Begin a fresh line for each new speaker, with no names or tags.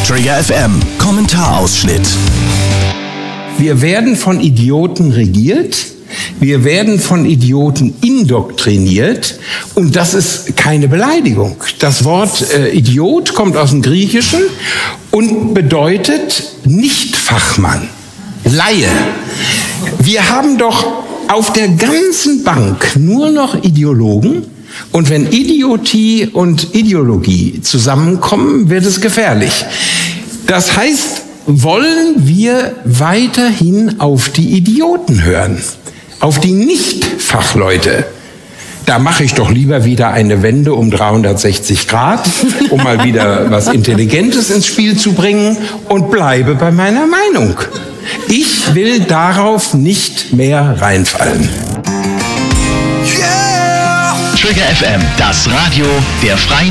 Trigger FM, Kommentarausschnitt.
Wir werden von Idioten regiert, wir werden von Idioten indoktriniert und das ist keine Beleidigung. Das Wort Idiot kommt aus dem Griechischen und bedeutet Nicht-Fachmann, Laie. Wir haben doch auf der ganzen Bank nur noch Ideologen. Und wenn Idiotie und Ideologie zusammenkommen, wird es gefährlich. Das heißt, wollen wir weiterhin auf die Idioten hören, auf die Nicht-Fachleute? Da mache ich doch lieber wieder eine Wende um 360 Grad, um mal wieder was Intelligentes ins Spiel zu bringen und bleibe bei meiner Meinung. Ich will darauf nicht mehr reinfallen.
Trigger FM, das Radio der Freien